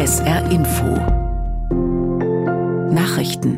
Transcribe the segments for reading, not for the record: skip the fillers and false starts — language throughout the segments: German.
SR Info Nachrichten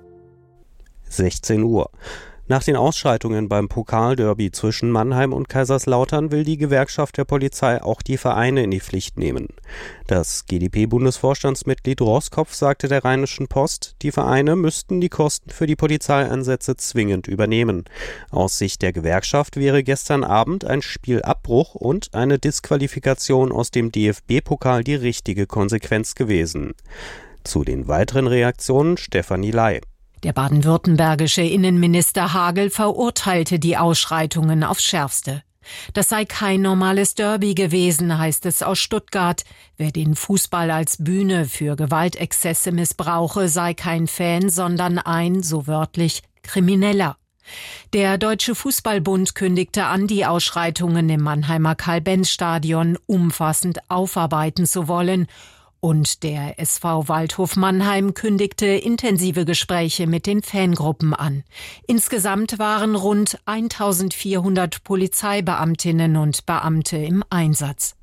16 Uhr. Nach den Ausschreitungen beim Pokalderby zwischen Mannheim und Kaiserslautern will die Gewerkschaft der Polizei auch die Vereine in die Pflicht nehmen. Das GdP-Bundesvorstandsmitglied Roskopf sagte der Rheinischen Post, die Vereine müssten die Kosten für die Polizeieinsätze zwingend übernehmen. Aus Sicht der Gewerkschaft wäre gestern Abend ein Spielabbruch und eine Disqualifikation aus dem DFB-Pokal die richtige Konsequenz gewesen. Zu den weiteren Reaktionen Stefanie Ley. Der baden-württembergische Innenminister Hagel verurteilte die Ausschreitungen aufs Schärfste. Das sei kein normales Derby gewesen, heißt es aus Stuttgart. Wer den Fußball als Bühne für Gewaltexzesse missbrauche, sei kein Fan, sondern ein, so wörtlich, Krimineller. Der Deutsche Fußballbund kündigte an, die Ausschreitungen im Mannheimer Karl-Benz-Stadion umfassend aufarbeiten zu wollen. Und der SV Waldhof Mannheim kündigte intensive Gespräche mit den Fangruppen an. Insgesamt waren rund 1400 Polizeibeamtinnen und Beamte im Einsatz.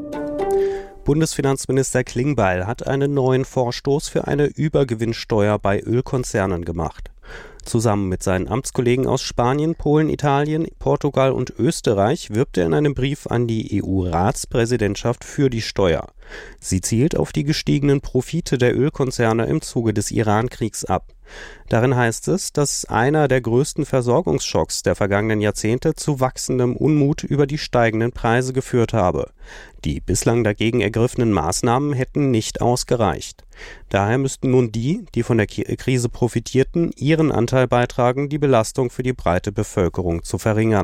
Bundesfinanzminister Klingbeil hat einen neuen Vorstoß für eine Übergewinnsteuer bei Ölkonzernen gemacht. Zusammen mit seinen Amtskollegen aus Spanien, Polen, Italien, Portugal und Österreich wirbt er in einem Brief an die EU-Ratspräsidentschaft für die Steuer. Sie zielt auf die gestiegenen Profite der Ölkonzerne im Zuge des Iran-Kriegs ab. Darin heißt es, dass einer der größten Versorgungsschocks der vergangenen Jahrzehnte zu wachsendem Unmut über die steigenden Preise geführt habe. Die bislang dagegen ergriffenen Maßnahmen hätten nicht ausgereicht. Daher müssten nun die von der Krise profitierten, ihren Anteil beitragen, die Belastung für die breite Bevölkerung zu verringern.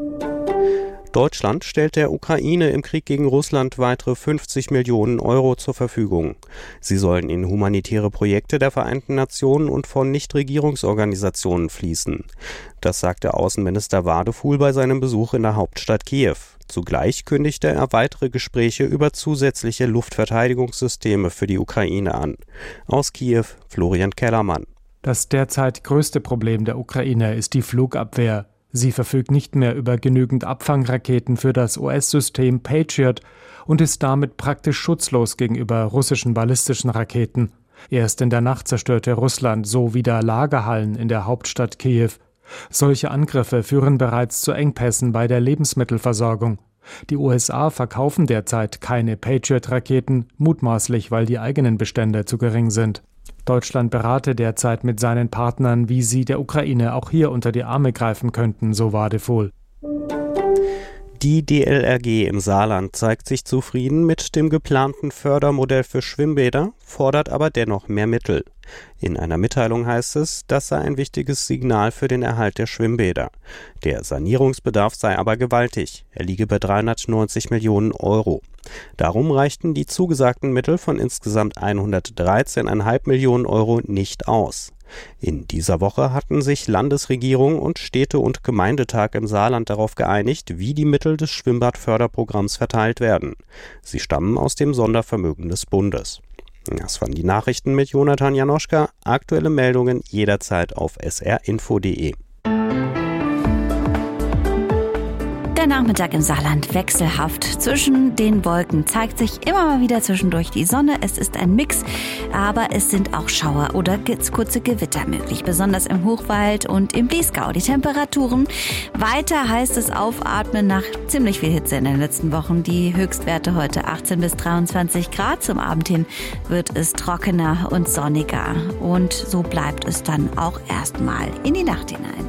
Deutschland stellt der Ukraine im Krieg gegen Russland weitere 50 Millionen Euro zur Verfügung. Sie sollen in humanitäre Projekte der Vereinten Nationen und von Nichtregierungsorganisationen fließen. Das sagte Außenminister Wadefuhl bei seinem Besuch in der Hauptstadt Kiew. Zugleich kündigte er weitere Gespräche über zusätzliche Luftverteidigungssysteme für die Ukraine an. Aus Kiew, Florian Kellermann. Das derzeit größte Problem der Ukraine ist die Flugabwehr. Sie verfügt nicht mehr über genügend Abfangraketen für das US-System Patriot und ist damit praktisch schutzlos gegenüber russischen ballistischen Raketen. Erst in der Nacht zerstörte Russland so wieder Lagerhallen in der Hauptstadt Kiew. Solche Angriffe führen bereits zu Engpässen bei der Lebensmittelversorgung. Die USA verkaufen derzeit keine Patriot-Raketen, mutmaßlich, weil die eigenen Bestände zu gering sind. Deutschland berate derzeit mit seinen Partnern, wie sie der Ukraine auch hier unter die Arme greifen könnten, so Wadefuhl. Die DLRG im Saarland zeigt sich zufrieden mit dem geplanten Fördermodell für Schwimmbäder, fordert aber dennoch mehr Mittel. In einer Mitteilung heißt es, das sei ein wichtiges Signal für den Erhalt der Schwimmbäder. Der Sanierungsbedarf sei aber gewaltig. Er liege bei 390 Millionen Euro. Darum reichten die zugesagten Mittel von insgesamt 113,5 Millionen Euro nicht aus. In dieser Woche hatten sich Landesregierung und Städte- und Gemeindetag im Saarland darauf geeinigt, wie die Mittel des Schwimmbadförderprogramms verteilt werden. Sie stammen aus dem Sondervermögen des Bundes. Das waren die Nachrichten mit Jonathan Janoschka. Aktuelle Meldungen jederzeit auf srinfo.de. Der Nachmittag im Saarland wechselhaft. Zwischen den Wolken zeigt sich immer mal wieder zwischendurch die Sonne. Es ist ein Mix, aber es sind auch Schauer oder kurze Gewitter möglich, besonders im Hochwald und im Bliesgau. Die Temperaturen, weiter heißt es aufatmen nach ziemlich viel Hitze in den letzten Wochen. Die Höchstwerte heute 18 bis 23 Grad. Zum Abend hin wird es trockener und sonniger. Und so bleibt es dann auch erstmal in die Nacht hinein.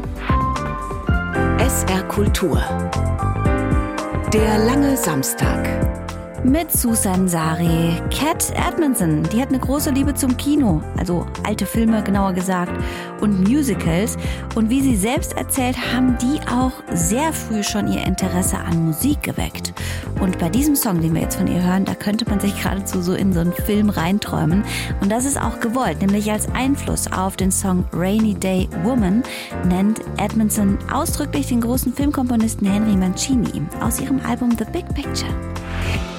SR Kultur. Der lange Samstag. Mit Susan Sari. Cat Edmondson, die hat eine große Liebe zum Kino, also alte Filme genauer gesagt, und Musicals. Und wie sie selbst erzählt, haben die auch sehr früh schon ihr Interesse an Musik geweckt. Und bei diesem Song, den wir jetzt von ihr hören, da könnte man sich geradezu so in so einen Film reinträumen. Und das ist auch gewollt, nämlich als Einfluss auf den Song Rainy Day Woman nennt Edmondson ausdrücklich den großen Filmkomponisten Henry Mancini aus ihrem Album The Big Picture.